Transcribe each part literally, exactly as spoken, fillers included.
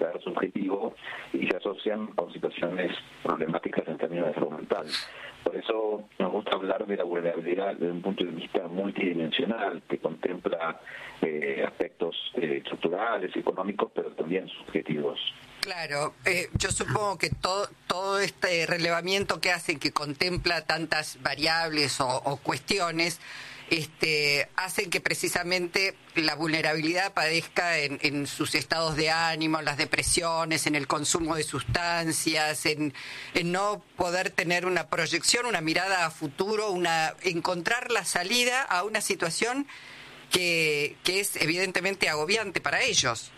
bienestar subjetivo y se asocian con situaciones problemáticas en términos de salud mental. Por eso nos gusta hablar de la vulnerabilidad desde un punto de vista multidimensional que contempla eh, aspectos eh, estructurales, económicos, pero también subjetivos. Claro, eh, yo supongo que todo todo este relevamiento que hacen, que contempla tantas variables o, o cuestiones, este, hacen que precisamente la vulnerabilidad aparezca en, en sus estados de ánimo, en las depresiones, en el consumo de sustancias, en, en no poder tener una proyección, una mirada a futuro, una encontrar la salida a una situación que, que es evidentemente agobiante para ellos.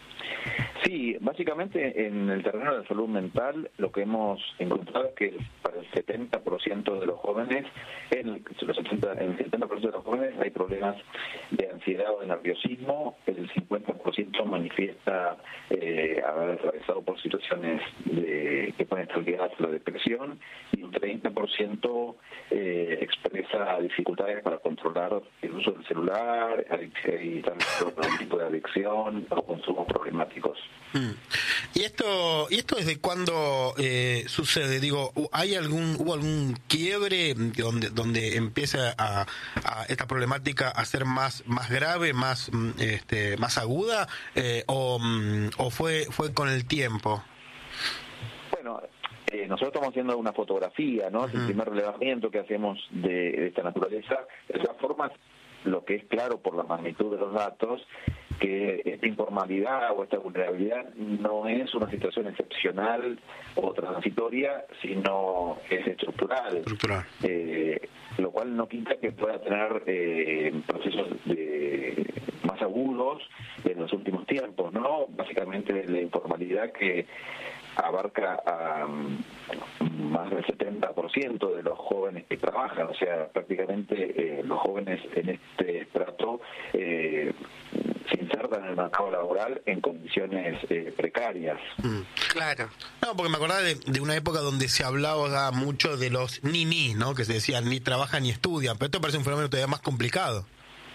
Sí, básicamente en el terreno de la salud mental lo que hemos encontrado es que para el setenta por ciento de los jóvenes, en el, los setenta, en el setenta por ciento de los jóvenes hay problemas de ansiedad o de nerviosismo, el cincuenta por ciento manifiesta eh, haber atravesado por situaciones de, que pueden estar ligadas a la depresión y un treinta por ciento eh, expresa dificultades para controlar el uso del celular y también algún tipo de adicción o consumos problemáticos. Mm. ¿Y esto y esto desde cuándo eh, sucede? Digo, ¿hay algún hubo algún quiebre donde donde empieza a, a esta problemática a ser más más grave, más este más aguda eh, o o fue fue con el tiempo? Bueno, eh, nosotros estamos haciendo una fotografía, ¿no? Uh-huh. Es el primer relevamiento que hacemos de, de esta naturaleza. De todas formas, lo que es claro por la magnitud de los datos, que esta informalidad o esta vulnerabilidad no es una situación excepcional o transitoria, sino es estructural. Estructural. Eh, lo cual no quita que pueda tener eh, procesos de, más agudos en los últimos tiempos, ¿no? Básicamente la informalidad que abarca a um, más del setenta por ciento de los jóvenes que trabajan, o sea, prácticamente eh, los jóvenes en este estrato eh, se insertan en el mercado laboral en condiciones eh, precarias. Mm. Claro. No, porque me acordaba de, de una época donde se hablaba mucho de los ni-ni, ¿no? Que se decían ni trabajan ni estudian, pero esto parece un fenómeno todavía más complicado.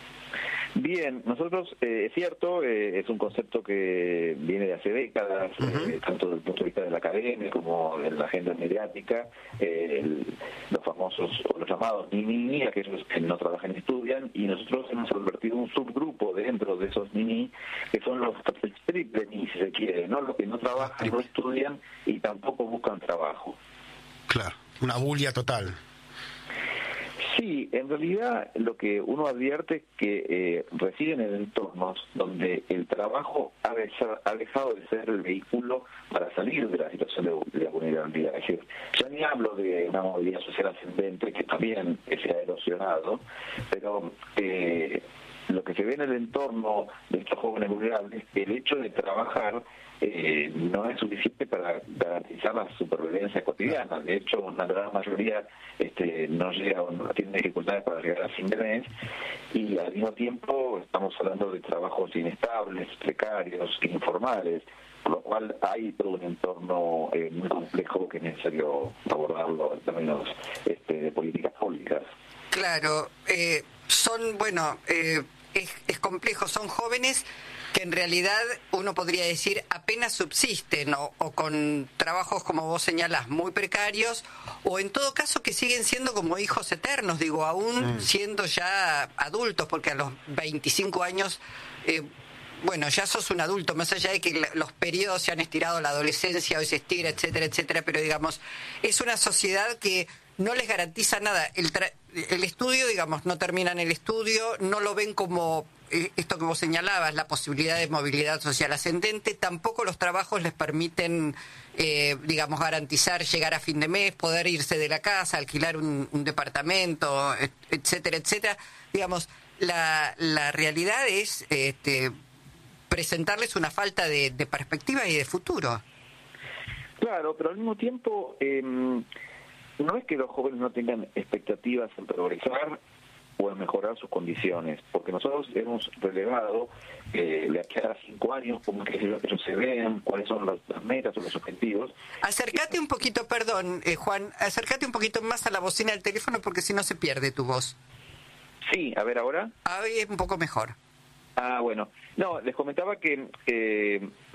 Bien, nosotros, eh, es cierto, eh, es un concepto que viene de hace décadas, uh-huh. eh, tanto desde el punto de vista de la academia como de la agenda mediática, eh, el, los famosos, o los llamados ni-ni, aquellos que no trabajan ni estudian, y nosotros hemos advertido un subgrupo dentro de esos ni-ni, que son los triple ni, si se quiere, ¿no? Los que no trabajan, no estudian y tampoco buscan trabajo. Claro, una bulia total. Sí, en realidad lo que uno advierte es que eh, residen en entornos donde el trabajo ha, dejado, ha dejado de ser el vehículo para salir de la situación de, de la vulnerabilidad. Es decir, ya ni hablo de una movilidad social ascendente que también se ha erosionado, pero eh, lo que se ve en el entorno de estos jóvenes vulnerables, el hecho de trabajar eh, no es suficiente para garantizar la supervivencia cotidiana. De hecho, una gran mayoría este, no llega o no tiene dificultades para llegar a fin de mes, y al mismo tiempo estamos hablando de trabajos inestables, precarios, informales, por lo cual hay todo un entorno eh, muy complejo que es necesario abordarlo en términos este, de políticas públicas. Claro, eh, son, bueno, eh, es, es complejo, son jóvenes que en realidad uno podría decir apenas subsisten o, o con trabajos, como vos señalás, muy precarios, o en todo caso que siguen siendo como hijos eternos, digo, aún mm. siendo ya adultos, porque a los veinticinco años, eh, bueno, ya sos un adulto, más allá de que los periodos se han estirado, la adolescencia hoy se estira, etcétera, etcétera, pero digamos, es una sociedad que no les garantiza nada. El, tra- el estudio, digamos, no terminan el estudio, no lo ven como esto que vos señalabas, la posibilidad de movilidad social ascendente. Tampoco los trabajos les permiten, eh, digamos, garantizar llegar a fin de mes, poder irse de la casa, alquilar un, un departamento, etcétera, etcétera. Digamos, la, la realidad es este, presentarles una falta de, de perspectiva y de futuro. Claro, pero al mismo tiempo, eh, no es que los jóvenes no tengan expectativas en progresar o en mejorar sus condiciones, porque nosotros hemos relevado eh, de aquí a cinco años cómo es que ellos se vean, cuáles son las, las metas o los objetivos. Acércate un poquito, perdón, eh, Juan, acércate un poquito más a la bocina del teléfono porque si no se pierde tu voz. Sí, a ver ahora. Ahí es un poco mejor. Ah, bueno. No, les comentaba que eh,